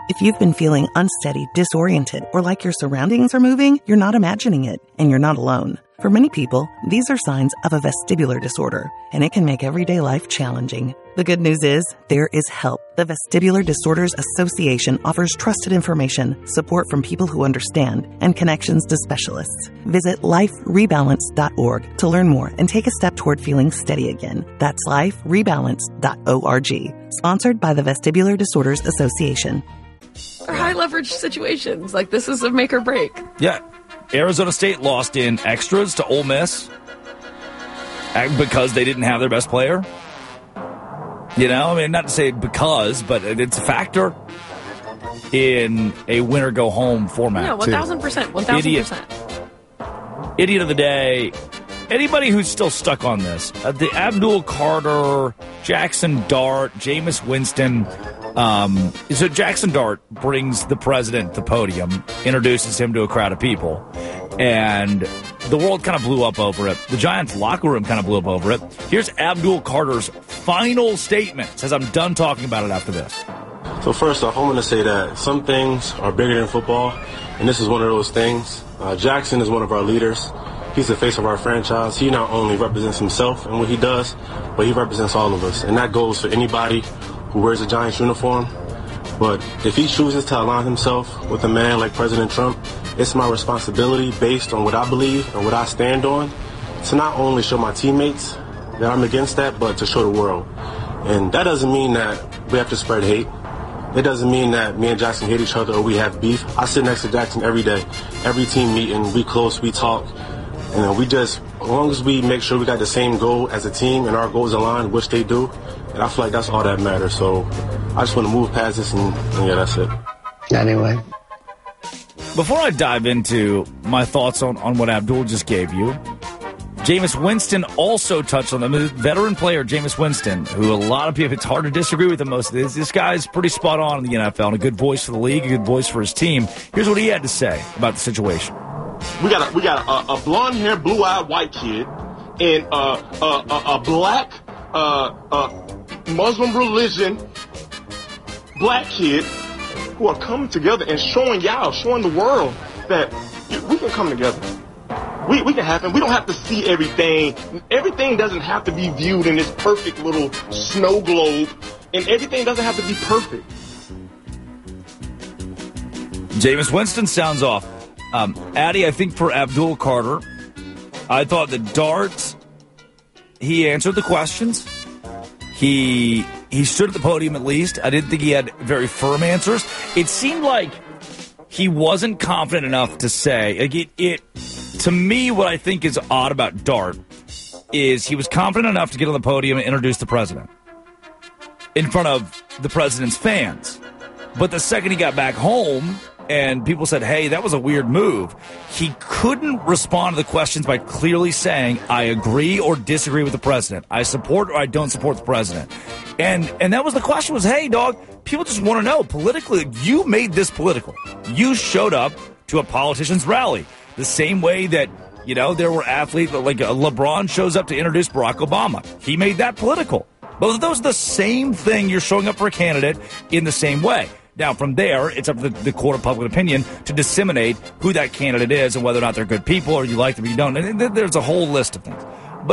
If you've been feeling unsteady, disoriented, or like your surroundings are moving, you're not imagining it, and you're not alone. For many people, these are signs of a vestibular disorder, and it can make everyday life challenging. The good news is, there is help. The Vestibular Disorders Association offers trusted information, support from people who understand, and connections to specialists. Visit liferebalance.org to learn more and take a step toward feeling steady again. That's liferebalance.org. Sponsored by the Vestibular Disorders Association. Or high leverage situations. Like, this is a make or break. Yeah. Arizona State lost in extras to Ole Miss because they didn't have their best player. You know, I mean, not to say because, but it's a factor in a win-or-go-home format. Yeah, 1,000%. 1,000%. Idiot of the day. Anybody who's still stuck on this, the Abdul Carter, Jackson Dart, Jameis Winston. So Jackson Dart brings the president to the podium, introduces him to a crowd of people, and the world kind of blew up over it. The Giants locker room kind of blew up over it. Here's Abdul Carter's final statement. Says, I'm done talking about it after this. So first off, I want to say that some things are bigger than football, and this is one of those things. Jackson is one of our leaders. He's the face of our franchise. He not only represents himself and what he does, but he represents all of us. And that goes for anybody who wears a Giants uniform. But if he chooses to align himself with a man like President Trump, it's my responsibility, based on what I believe and what I stand on, to not only show my teammates that I'm against that, but to show the world. And that doesn't mean that we have to spread hate. It doesn't mean that me and Jackson hate each other or we have beef. I sit next to Jackson every day. Every team meeting, we close, we talk. And we just, as long as we make sure we got the same goal as a team and our goals align, which they do, and I feel like that's all that matters. So I just want to move past this, and yeah, that's it. Anyway. Before I dive into my thoughts on what Abdul just gave you, Jameis Winston also touched on them. The veteran player, Jameis Winston, who a lot of people, it's hard to disagree with him most of this. This guy's pretty spot on in the NFL and a good voice for the league, a good voice for his team. Here's what he had to say about the situation. We got a blonde-haired, blue-eyed white kid and a black Muslim religion black kid who are coming together and showing the world that we can come together. We can happen. We don't have to see everything. Everything doesn't have to be viewed in this perfect little snow globe, and everything doesn't have to be perfect. Jameis Winston sounds off. Addy, I think for Abdul Carter, I thought the darts, he answered the questions. He stood at the podium at least. I didn't think he had very firm answers. It seemed like he wasn't confident enough to say, like to me, what I think is odd about Dart is he was confident enough to get on the podium and introduce the president in front of the president's fans. But the second he got back home and people said, hey, that was a weird move, he couldn't respond to the questions by clearly saying, I agree or disagree with the president. I support or I don't support the president. And that was the question was, hey, dog, people just want to know politically, you made this political. You showed up to a politician's rally the same way that, you know, there were athletes like LeBron shows up to introduce Barack Obama. He made that political. Both of those are the same thing. You're showing up for a candidate in the same way. Now, from there, it's up to the court of public opinion to disseminate who that candidate is and whether or not they're good people or you like them or you don't. And there's a whole list of things. But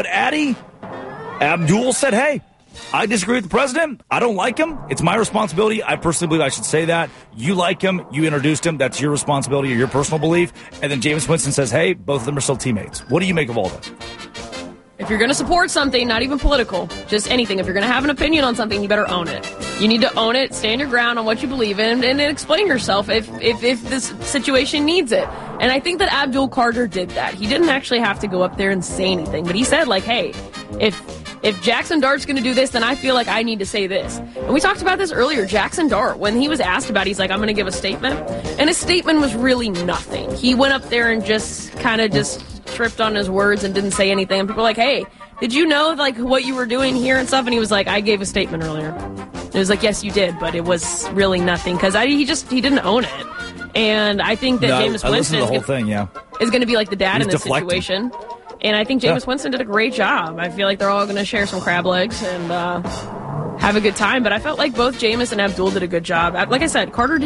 Abdul said, hey, I disagree with the president. I don't like him. It's my responsibility. I personally believe I should say that. You like him. You introduced him. That's your responsibility or your personal belief. And then Jameis Winston says, hey, both of them are still teammates. What do you make of all this? If you're going to support something, not even political, just anything, if you're going to have an opinion on something, you better own it. You need to own it, stand your ground on what you believe in, and then explain yourself if this situation needs it. And I think that Abdul Carter did that. He didn't actually have to go up there and say anything, but he said, like, hey, if Jackson Dart's going to do this, then I feel like I need to say this. And we talked about this earlier. Jackson Dart, when he was asked about it, he's like, I'm going to give a statement. And his statement was really nothing. He went up there and just kind of just tripped on his words and didn't say anything. And people were like, hey, did you know like what you were doing here and stuff? And he was like, I gave a statement earlier. And it was like, yes, you did, but it was really nothing because he didn't own it. And I think that Jameis Winston is going to be like the dad in this situation. And I think Jameis Winston did a great job. I feel like they're all going to share some crab legs and have a good time. But I felt like both Jameis and Abdul did a good job. Like I said, Carter did